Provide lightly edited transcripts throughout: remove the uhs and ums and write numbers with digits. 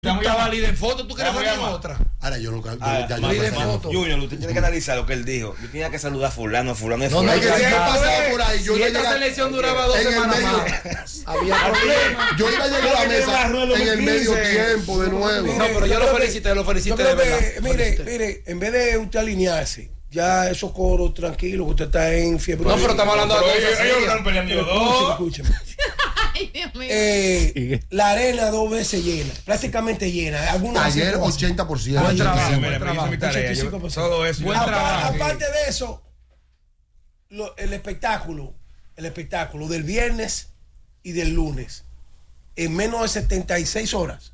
Estaba líder en foto, ¿tú quieres salir en otra? Ahora yo nunca. Junior, usted tiene que analizar lo que él dijo. Yo tenía que saludar a fulano es fulano. No, que si él pasaba por ahí, yo si esta selección duraba 2 semanas más, había problemas. Yo iba a llegar a la mesa en el medio tiempo de nuevo. No, pero yo lo felicité de verdad. Mire, en vez de usted alinearse, ya esos coros tranquilos, que usted está en fiebre. No, pero estamos hablando de cosas. Ellos están peleando los dos. Escúcheme. Ay, Dios mío. La arena 2 veces llena, prácticamente llena. Ayer 80%. Buen trabajo, buen trabajo. Todo eso. Buen trabajo. Aparte de eso, el espectáculo del viernes y del lunes, en menos de 76 horas,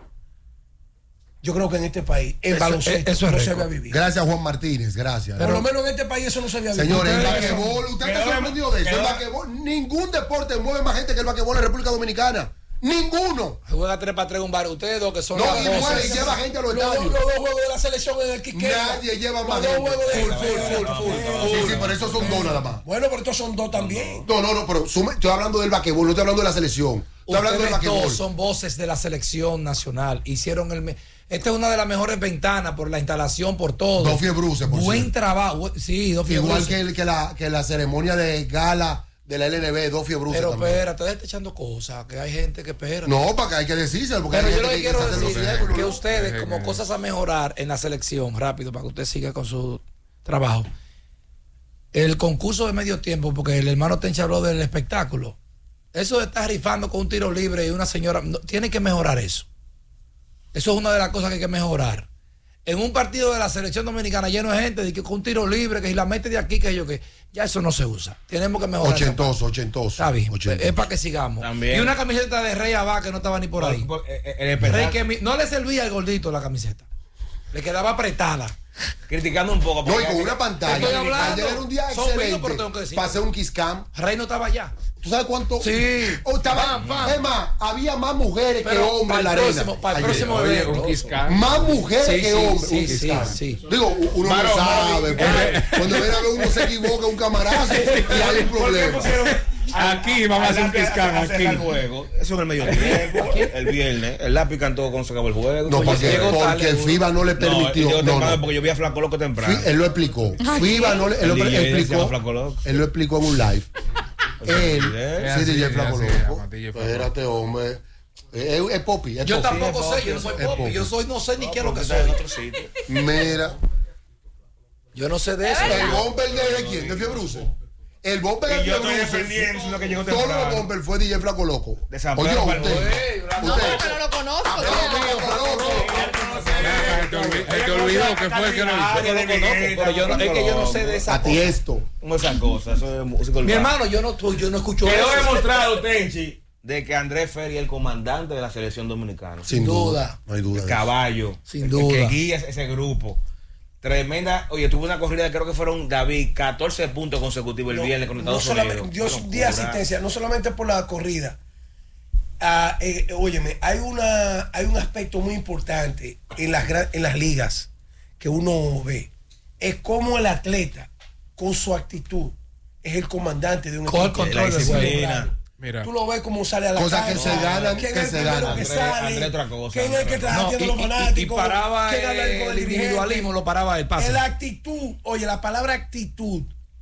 yo creo que en este país, en baloncesto, eso no se había vivido. Gracias, Juan Martínez, gracias. Por lo menos en este país eso no se había vivido. Señores, el basquetbol, ¿usted está sorprendido de eso? El basquetbol, ningún deporte mueve más gente que el basquetbol en República Dominicana. Ninguno. Juega 3-3 un bar. Ustedes dos que son y mueve y lleva gente a los estadios. Los 2 juegos de la selección en el Quiqueya. Nadie lleva más gente. Sí, pero esos son 2 nada más. Bueno, pero estos son 2 también. No, pero estoy hablando del basquetbol, no estoy hablando de la selección. Estoy hablando del basquetbol. Todos son voces de la selección nacional. Hicieron esta es una de las mejores ventanas por la instalación, por todo. Dofie Bruce, por buen cierto. Trabajo. Sí, Dofie Bruce. Igual que la ceremonia de gala de la LNB, Dofie Bruce. Pero espérate, está echando cosas, que hay gente que espera. No, para que hay que decírselo. Porque pero yo lo que quiero decir es que ustedes, como cosas a mejorar en la selección, rápido, para que usted siga con su trabajo. El concurso de medio tiempo, porque el hermano Tencha habló del espectáculo. Eso de estar rifando con un tiro libre y una señora, tiene que mejorar eso. Eso es una de las cosas que hay que mejorar. En un partido de la selección dominicana lleno de gente, de que con un tiro libre, que si la mete de aquí, que yo que ya eso no se usa. Tenemos que mejorar. Ochentoso. Está bien. Es para que sigamos. También. Y una camiseta de Rey Abad que no estaba ni por ahí. Rey que no le servía al gordito la camiseta. Le quedaba apretada. Criticando un poco. No, y con una pantalla. Estoy hablando. Ayer era un día Son excelente. vivos, pero tengo que decir. Pasé un Kiss Cam. Rey no estaba allá. ¿Tú sabes cuánto? Sí. Es más, había más mujeres que hombres en la arena. Para el próximo evento. Más mujeres que hombres. Sí. Digo, uno no sabe. Cuando viene a ver uno se equivoca, un camarazo y hay un problema. Aquí vamos a hacer un piscán aquí. Eso en el medio tiempo. El viernes. El lápiz cantó cuando se acabó el juego. No, porque FIBA no le permitió. No, porque yo vi a Flaco Loco temprano. Él lo explicó. FIBA no le explicó. Él lo explicó en un live. Él, DJ Flaco Loco. Espérate, hombre. Es Popi. Yo tampoco sé, yo no soy Popi. No sé ni qué es lo que soy. Mira. Yo no sé de eso. ¿El bomber de quién? ¿De Fie Bruce? El bomber de Fie Bruce. Lo que llegó temprano. Todos los bomber fue DJ Flaco Loco. De San Oye, Pedro. No, pero no lo conozco. Te olvidó que fue el que lo hizo. Yo no lo conozco, pero es que yo no sé de esa cosa. Atiesto. No esas cosas. Eso es música. Mi hermano, yo no escucho eso. Quedó demostrado, Tenchi, de que Andrés Ferri es el comandante de la selección dominicana. Sin duda. No hay duda. El caballo. Sin duda. Que guía ese grupo. Tremenda. Oye, tuvo una corrida, creo que fueron, David, 14 puntos consecutivos el viernes con Estados Unidos. Dio 10 asistencias, no solamente por la corrida. Óyeme, hay un aspecto muy importante en las ligas que uno ve. Es como el atleta, con su actitud, es el comandante de un equipo. Con el control de disciplina. Mira. Tú lo ves como sale a la Cosas calle. que se ganan, ¿Quién que es el se primero ganan. que sale? André otra cosa. ¿Quién es el que está haciendo los Y fanáticos? paraba ¿Quién habla con el dirigente? individualismo, lo paraba el paso. La actitud, oye, la palabra actitud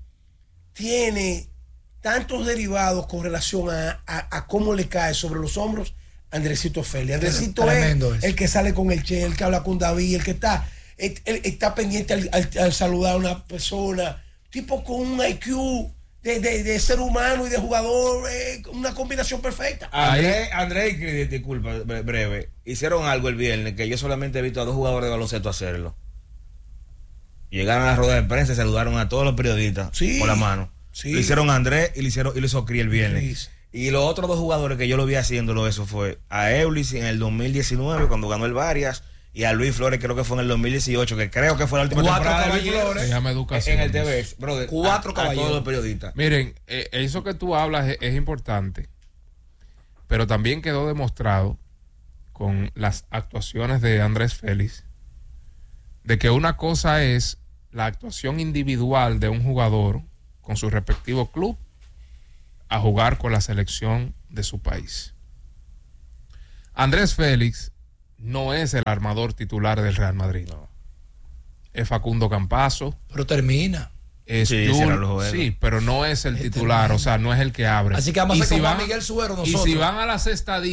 tiene tantos derivados con relación a cómo le cae sobre los hombros a Andresito Feli. Andresito es el que sale con el Che, el que habla con David, el que está pendiente al saludar a una persona, tipo con un IQ de ser humano y de jugador, una combinación perfecta. André y Cris, disculpa, breve, hicieron algo el viernes que yo solamente he visto a 2 jugadores de baloncesto hacerlo. Llegaron a la rueda de prensa y saludaron a todos los periodistas con la mano. Sí. Lo hicieron Andrés y lo hizo Cris el viernes. Sí. Y los otros 2 jugadores que yo lo vi haciéndolo, eso fue a Eulis en el 2019 cuando ganó el Varias, y a Luis Flores creo que fue en el 2018, que creo que fue la última 4 temporada de Luis caballeros. Flores. Se llama educación. En el TV, brother. 4 a caballeros. todos los periodistas. Miren, eso que tú hablas es importante, pero también quedó demostrado con las actuaciones de Andrés Félix de que una cosa es la actuación individual de un jugador con su respectivo club a jugar con la selección de su país. Andrés Félix no es el armador titular del Real Madrid. No. Es Facundo Campazzo. Pero termina. Sí, pero no es el titular, o sea, no es el que abre. Así que vamos a hacer como Miguel Suero nosotros. Y si van a las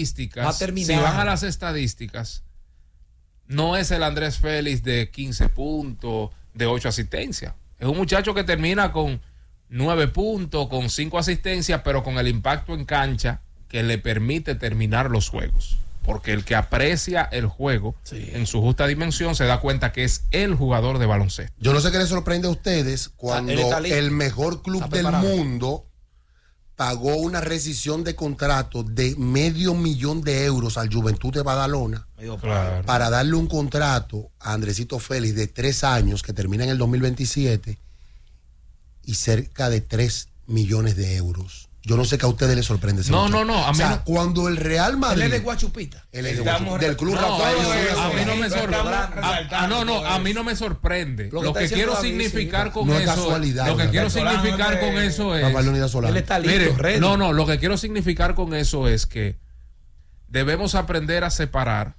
estadísticas, no es el Andrés Félix de 15 puntos, de 8 asistencias. Es un muchacho que termina con 9 puntos, con 5 asistencias, pero con el impacto en cancha que le permite terminar los juegos. Porque el que aprecia el juego en su justa dimensión se da cuenta que es el jugador de baloncesto. Yo no sé qué les sorprende a ustedes cuando el mejor club del mundo pagó una rescisión de contrato de $500,000 al Juventud de Badalona para darle un contrato a Andresito Félix de 3 años que termina en el 2027 y cerca de 3 millones de euros. Yo no sé qué a ustedes les sorprende. No. A mí cuando el Real Madrid. Él es de Guachupita. Del club Rafael. A mí no me sorprende. Lo que quiero significar con eso. Lo que quiero significar con eso es. Él está listo, ready. Lo que quiero significar con eso es que debemos aprender a separar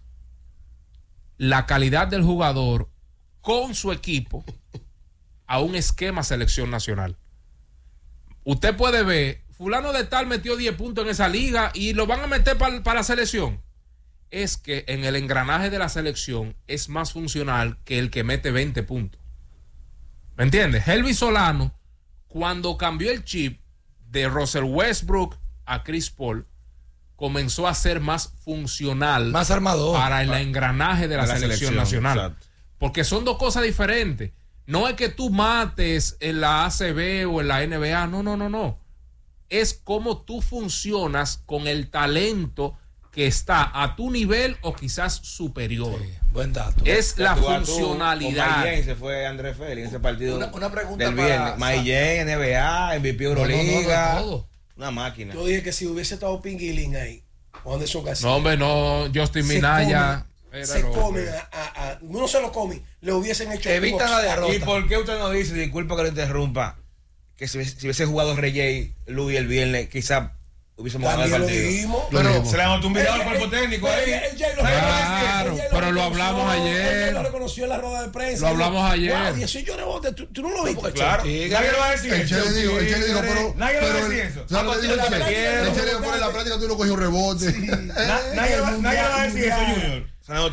la calidad del jugador con su equipo a un esquema selección nacional. Usted puede ver, fulano de tal metió 10 puntos en esa liga y lo van a meter para la selección. Es que en el engranaje de la selección es más funcional que el que mete 20 puntos. ¿Me entiendes? Helvis Solano, cuando cambió el chip de Russell Westbrook a Chris Paul, comenzó a ser más funcional, más armador para el engranaje de la selección nacional. Exacto. Porque son dos cosas diferentes. No es que tú mates en la ACB o en la NBA, no. Es cómo tú funcionas con el talento que está a tu nivel o quizás superior. Sí, buen dato. Es la funcionalidad. Se fue Andrés Félix en ese partido. Una pregunta del viernes. Maillén, NBA, MVP Euroliga. No, una máquina. Yo dije que si hubiese estado Pinguilín ahí, o Anderson García. No, hombre, no. Justin Minaya. Se comen no se lo comen, le hubiesen hecho. Evitan la derrota. ¿Y por qué usted no dice, disculpa que lo interrumpa, que si hubiese jugado Reyes Luis el viernes, quizá hubiésemos ganado el partido? Pero se le anotó un video al cuerpo técnico ahí. Claro, pero lo hablamos ayer. Él lo reconoció en la rueda de prensa. Lo hablamos ayer. Y así yo rebote, tú no lo viste. Claro. Nadie lo va a decir. El Che le dijo, pero nadie lo va a decir eso. ¿Sabes lo que dijo el Che? El Che le dijo, en la práctica tú no cogió un rebote. Nadie lo va a decir eso, Junior.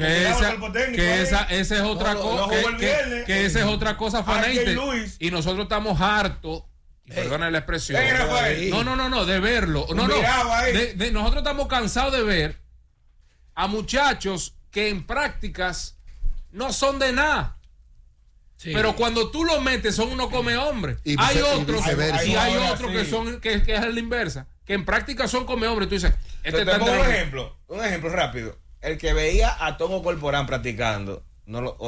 Esa es otra cosa. Que esa es otra cosa, Faneite. Y nosotros estamos hartos. Perdona la expresión. No, de verlo. Nosotros estamos cansados de ver a muchachos que en prácticas no son de nada. Sí. Pero cuando tú los metes son unos come hombres. Hay otros que es la inversa, que en práctica son come hombres. Tú dices, un ejemplo rápido. El que veía a Tomo Corporán practicando, no lo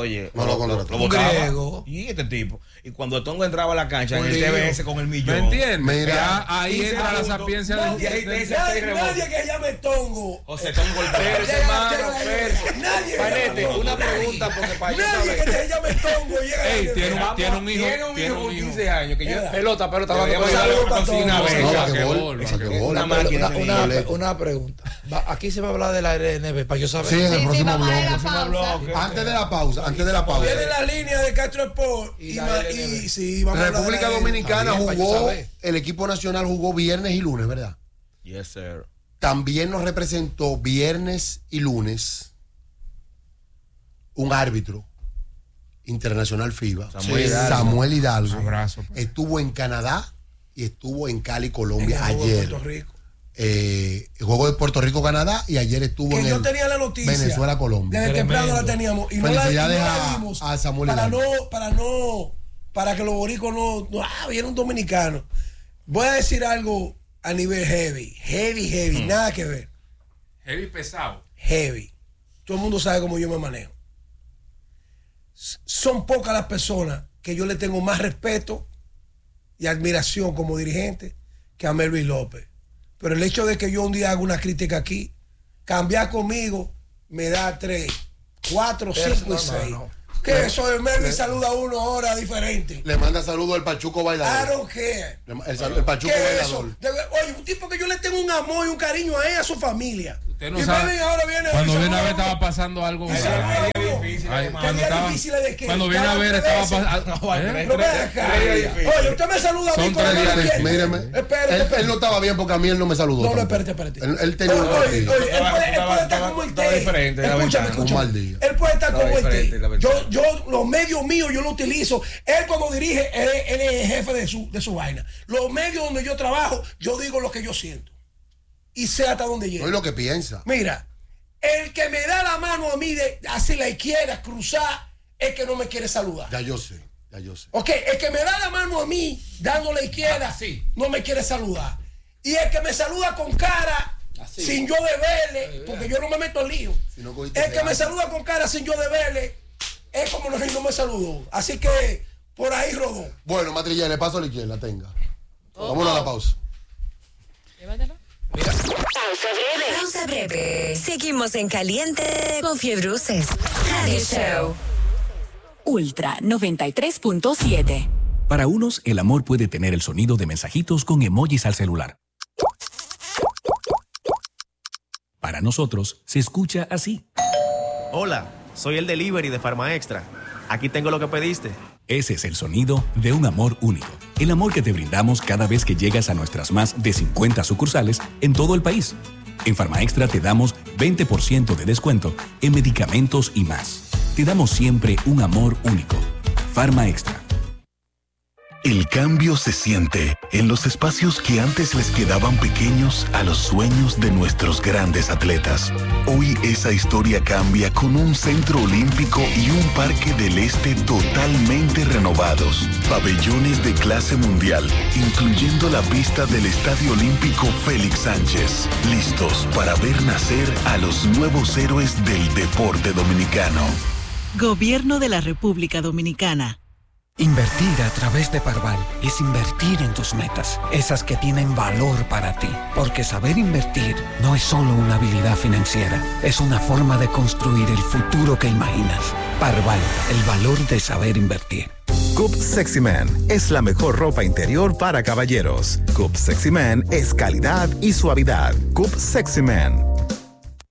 griego. Y este tipo. Y cuando Tongo entraba a la cancha en el TBS con el millón. ¿Me entiendes? Mira, ahí entra la sapiencia nadie que llame Tongo. José Tongo Corporán. Nadie. Una pregunta porque para nadie que te llame Tongo llega. Tiene un hijo con 15 años que yo pelota una pregunta. Aquí se va a hablar de la RNB para yo saber. Sí, en el próximo bloque. Antes de la pausa. Viene la línea de Castro Sport República Dominicana jugó, el equipo nacional jugó viernes y lunes, ¿verdad? Yes, sir. También nos representó viernes y lunes un árbitro internacional FIBA, Samuel Hidalgo. Un abrazo. Estuvo en Canadá y estuvo en Cali, Colombia ayer. El juego de Puerto Rico, Canadá, y ayer estuvo en yo tenía la noticia Venezuela, Colombia. Desde temprano la teníamos y felicidades no la dimos a Samuel para que los boricos no viene un dominicano. Voy a decir algo a nivel heavy, nada que ver. Heavy pesado. Heavy. Todo el mundo sabe cómo yo me manejo. Son pocas las personas que yo le tengo más respeto y admiración como dirigente que a Melvin López. Pero el hecho de que yo un día haga una crítica aquí, cambiar conmigo, me da 3, 4, 5 y 6. Que eso de Melvin saluda a uno ahora diferente. Le manda saludos al Pachuco bailador. I don't care. El Pachuco bailador. Oye, un tipo que yo le tengo un amor y un cariño a él, a su familia. Usted no sabe. Cuando viene a ver estaba pasando algo. Cuando viene a ver estaba pasando. Oye, usted me saluda a mí. Míreme. Él no estaba bien porque a mí él no me saludó. No, espérate. Él tenía un mal día. Él puede estar como el té. Escúchame. Él puede estar como el té. Yo, los medios míos, yo lo utilizo. Él cuando dirige, él es el jefe de su vaina. Los medios donde yo trabajo, yo digo lo que yo siento. Y sé hasta dónde llego. No es lo que piensa. Mira, el que me da la mano a mí de hacia la izquierda, cruzar, es que no me quiere saludar. Ya yo sé. Ok, el que me da la mano a mí, dando la izquierda, no me quiere saludar. Y el que me saluda con cara, sin yo deberle, porque yo no me meto en lío. El que me saluda con cara sin yo deberle, es como no me saludó. Así que, por ahí rodó. Bueno, Matrilla, le paso a la izquierda, tenga. Vámonos a la pausa. Llévatelo. Mira. Pausa breve. Seguimos en caliente con Fiebruces Radio Show. Ultra 93.7. Para unos, el amor puede tener el sonido de mensajitos con emojis al celular. Para nosotros, se escucha así. Hola, soy el delivery de Farma Extra. Aquí tengo lo que pediste. Ese es el sonido de un amor único. El amor que te brindamos cada vez que llegas a nuestras más de 50 sucursales en todo el país. En Farma Extra te damos 20% de descuento en medicamentos y más. Te damos siempre un amor único. Farma Extra. El cambio se siente en los espacios que antes les quedaban pequeños a los sueños de nuestros grandes atletas. Hoy esa historia cambia con un centro olímpico y un parque del este totalmente renovados. Pabellones de clase mundial, incluyendo la pista del Estadio Olímpico Félix Sánchez. Listos para ver nacer a los nuevos héroes del deporte dominicano. Gobierno de la República Dominicana. Invertir a través de Parval es invertir en tus metas, esas que tienen valor para ti. Porque saber invertir no es solo una habilidad financiera, es una forma de construir el futuro que imaginas. Parval, el valor de saber invertir. Coop Sexy Man es la mejor ropa interior para caballeros. Coop Sexy Man es calidad y suavidad. Coop Sexy Man.